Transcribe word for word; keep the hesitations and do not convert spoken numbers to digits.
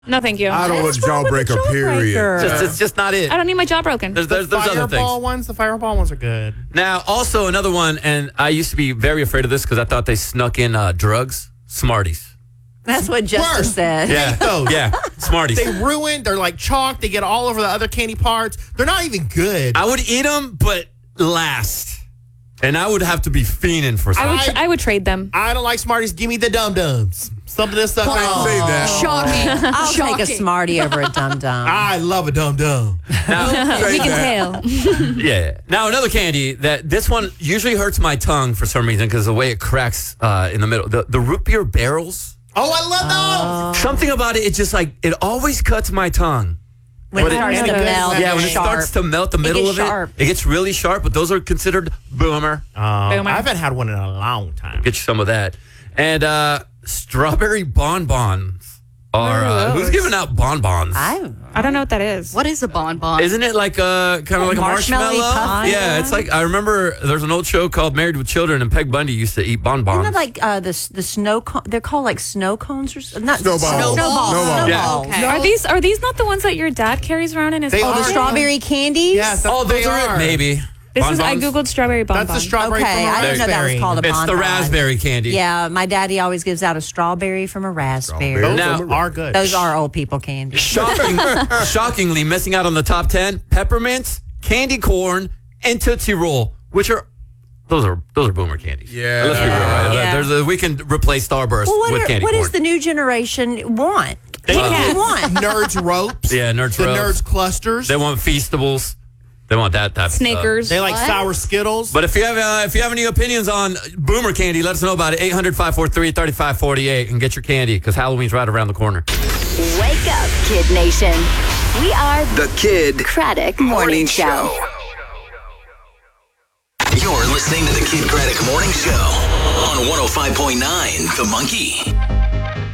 No, thank you. I don't want What's wrong with the jawbreaker, period. jawbreaker? Just, it's just not it. I don't need my jaw broken. There's, there's, there's other Fireball things. ones, the fireball ones are good. Now, also another one, and I used to be very afraid of this because I thought they snuck in uh, drugs. Smarties. That's what Justice Worse. said. Yeah, those. yeah, Smarties. They ruin. They're like chalk. They get all over the other candy parts. They're not even good. I would eat them, but last. And I would have to be fiending for I some. would, tr- I would trade them. I don't like Smarties. Give me the Dum Dums. Something that stuff. Can't say that. Shocking. I'll take a Shocking. Smartie over a Dum Dum. I love a Dum Dum. Now, We can tell. yeah. Now, another candy that this one usually hurts my tongue for some reason because the way it cracks uh, in the middle. The, the root beer barrels. Oh, I love those. Something about it, it just like, it always cuts my tongue. When But it it- starts to and it gets- melt, Yeah, when it it's sharp. starts to melt the middle gets of sharp. it, it gets really sharp, but those are considered boomer. Um, I Boomer. haven't had one in a long time. Get you some of that. And uh, strawberry bonbons are, uh, who's giving out bonbons? I, I don't know what that is. What is a bonbon? Isn't it like a kind of like a Marshmallow marshmallow? puff? Yeah, it's like I remember there's an old show called Married with Children, and Peg Bundy used to eat bonbons. isn't it like uh, the the snow? Cone, they're called like snow cones or s- not Snowballs. Snowballs. Snowballs. Snowballs. Yeah. Okay. Are these are these not the ones that your dad carries around in his They Oh, the are. strawberry candies. Yes, that's oh, what those they are it, maybe. This is I Bonbons? googled strawberry bonbon. That's the strawberry. Okay, from a I didn't know that was raspberry. called a It's the bonbon. raspberry candy. Yeah, my daddy always gives out a strawberry from a raspberry. Those Now- are good. Those are old people candy. Shocking, shockingly, missing out on the top ten: peppermints, candy corn, and Tootsie Roll, which are those are those are boomer candies. Yeah. let's be real. Right? Yeah. There's a, we can replace Starburst Well, what, with are, candy what corn. does the new generation want? They What do want you want? Nerds ropes. Yeah, Nerds the ropes. Nerds clusters. They want Feastables. They want that type of stuff. Snickers. They like What? sour Skittles. But if you have uh, if you have any opinions on boomer candy, let us know about it. eight hundred, five four three, three five four eight and get your candy because Halloween's right around the corner. Wake up, Kid Nation. We are The Kid Craddock Morning Show. You're listening to the Kid Craddock Morning Show on one oh five point nine The Monkey.